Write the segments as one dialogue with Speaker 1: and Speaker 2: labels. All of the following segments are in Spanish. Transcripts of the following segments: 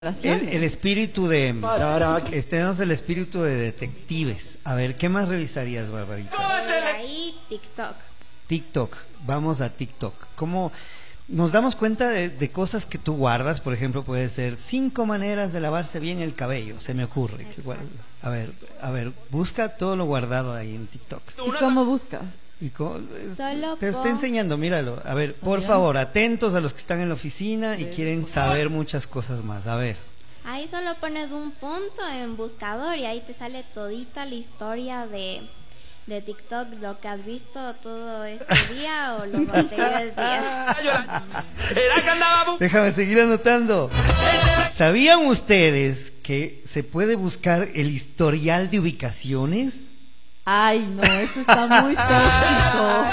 Speaker 1: El espíritu de... Tenemos el espíritu de detectives. A ver, ¿qué más revisarías, Barbarita?
Speaker 2: Ahí, TikTok.
Speaker 1: TikTok. Vamos a TikTok. ¿Cómo nos damos cuenta de cosas que tú guardas? Por ejemplo, puede ser 5 maneras de lavarse bien el cabello. Se me ocurre. A ver, busca todo lo guardado ahí en TikTok.
Speaker 3: ¿Y cómo buscas?
Speaker 1: Te está enseñando, míralo. A ver, por favor, atentos a los que están en la oficina y quieren saber muchas cosas más. A ver.
Speaker 2: Ahí solo pones un punto en buscador y ahí te sale todita la historia de TikTok, lo que has visto todo este día o los anteriores días.
Speaker 1: Déjame seguir anotando. ¿Sabían ustedes que se puede buscar el historial de ubicaciones?
Speaker 3: Ay, no, eso está muy tóxico.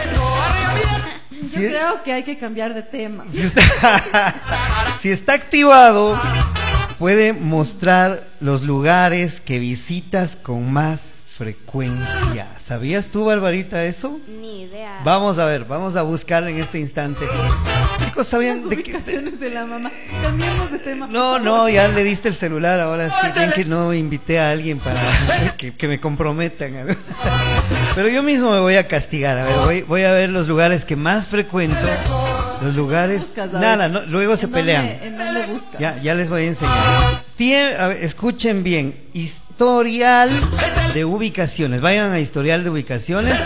Speaker 3: Yo creo que hay que cambiar de tema.
Speaker 1: Si está activado, puede mostrar los lugares que visitas con más frecuencia. ¿Sabías tú, Barbarita, eso?
Speaker 2: Ni idea.
Speaker 1: Vamos a ver, vamos a buscar en este instante. Chicos, ¿sabían
Speaker 3: las
Speaker 1: de
Speaker 3: ubicaciones de la mamá? Cambiemos de tema.
Speaker 1: No, ya le diste el celular, ahora sí, bien que no invité a alguien para que me comprometan. Pero yo mismo me voy a castigar. A ver, voy a ver los lugares que más frecuento. Los lugares, nada, no, luego se pelean.
Speaker 3: ¿En dónde buscas?
Speaker 1: Ya les voy a enseñar. A ver, escuchen bien, historial de ubicaciones. Vayan a historial de ubicaciones.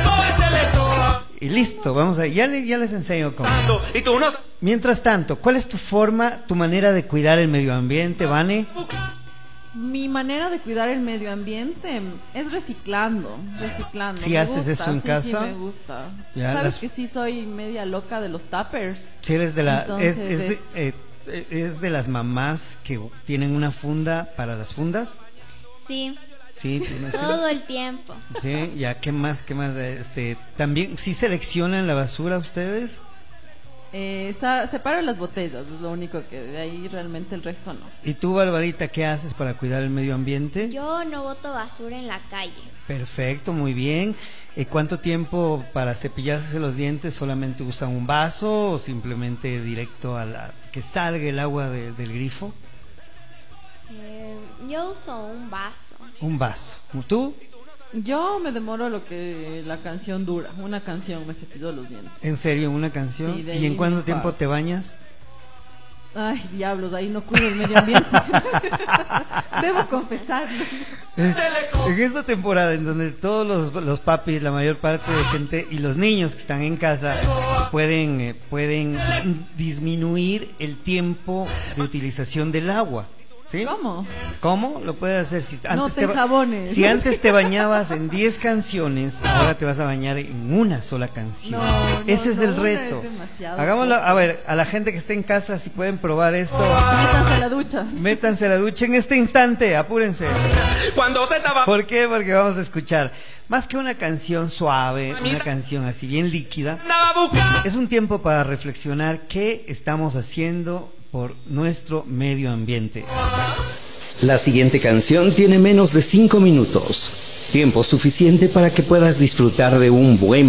Speaker 1: Y listo, vamos a ya les enseño cómo. Mientras tanto, ¿cuál es tu manera de cuidar el medio ambiente, Vane?
Speaker 3: Mi manera de cuidar el medio ambiente es reciclando.
Speaker 1: ¿Sí haces eso en casa?
Speaker 3: Sí, me gusta.
Speaker 1: Ya,
Speaker 3: ¿sabes que sí soy media loca de los tuppers?
Speaker 1: Sí, eres de la... ¿Es de las mamás que tienen una funda para las fundas?
Speaker 2: Sí.
Speaker 1: Sí,
Speaker 2: todo el tiempo.
Speaker 1: Sí, ya, ¿qué más? También, ¿sí seleccionan la basura ustedes?
Speaker 3: Separo las botellas, es lo único que de ahí realmente el resto no.
Speaker 1: ¿Y tú, Barbarita, qué haces para cuidar el medio ambiente?
Speaker 2: Yo no boto basura en la calle.
Speaker 1: Perfecto, muy bien. ¿Cuánto tiempo para cepillarse los dientes? ¿Solamente usan un vaso o simplemente directo a que salga el agua del grifo?
Speaker 2: Yo uso un vaso.
Speaker 1: Un vaso. ¿Tú?
Speaker 3: Yo me demoro lo que la canción dura. Una canción me cepillo los dientes.
Speaker 1: ¿En serio, una canción?
Speaker 3: Sí,
Speaker 1: ¿Y en cuánto tiempo te bañas?
Speaker 3: Ay, diablos, ahí no cuido el medio ambiente. Debo confesarlo.
Speaker 1: En esta temporada en donde todos los papis, la mayor parte de gente y los niños que están en casa pueden disminuir el tiempo de utilización del agua. ¿Sí? ¿Cómo? Lo puedes hacer si antes te bañabas en 10 canciones, ahora te vas a bañar en una sola canción. Ese es el reto. Hagámoslo, a ver, a la gente que esté en casa, si pueden probar esto. Métanse a la ducha en este instante, apúrense. ¿Por qué? Porque vamos a escuchar más que una canción suave, una canción así bien líquida. Es un tiempo para reflexionar qué estamos haciendo por nuestro medio ambiente.
Speaker 4: La siguiente canción tiene menos de 5 minutos, tiempo suficiente para que puedas disfrutar de un buen